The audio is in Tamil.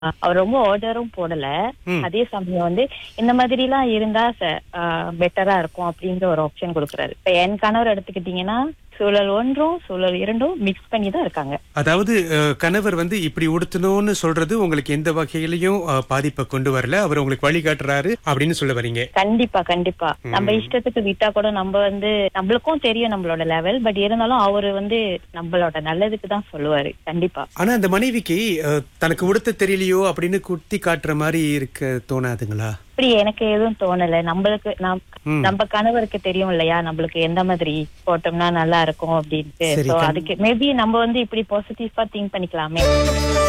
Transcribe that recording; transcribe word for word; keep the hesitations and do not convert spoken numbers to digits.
அவர் ரொம்ப ஆர்டரும் போடல. ம். அதே சமயம் வந்து இந்த மாதிரி எல்லாம் இருந்தா பெட்டரா இருக்கும் அப்படின்ற ஒரு ஆப்ஷன் கொடுக்குறாரு. இப்ப என் கணவர் எடுத்துக்கிட்டீங்கன்னா சூழல் ஒன்றும் சூழல் இரண்டும் மிக்ஸ் பண்ணி தான் இருக்காங்க. அதாவது அஹ், கணவர் வந்து இப்படி உடுத்தணும்னு சொல்றது உங்களுக்கு எந்த வகையிலயும் அஹ், பாதிப்பை கொண்டு வரல. அவர் உங்களுக்கு வழிகாட்டுறாரு அப்படின்னு சொல்ல வரீங்க. கண்டிப்பா கண்டிப்பா ம். நம்ம இஷ்டத்துக்கு விட்டா கூட நம்ம வந்து நம்மளுக்கும் தெரியும் நம்மளோட லெவல். பட் இருந்தாலும் அவரு வந்து நம்மளோட நல்லதுக்கு தான் சொல்லுவாரு. கண்டிப்பா ஆனா அந்த மனைவிக்கு அஹ், தனக்கு உடுத்த தெரியலையோ அப்படின்னு குத்தி காட்டுற மாதிரி இருக்க தோணாதுங்களா? இப்படி எனக்கு எதுவும் தோணல. நம்மளுக்கு நம்- ம். நம்ம கணவருக்கு தெரியும் இல்லையா நம்மளுக்கு எந்த மாதிரி போட்டோம்னா நல்லா இருக்கும் அப்படின்ட்டு. சரி, So கண்- அதுக்கு மேபி நம்ம வந்து இப்படி பாசிட்டிவா திங்க் பண்ணிக்கலாமே.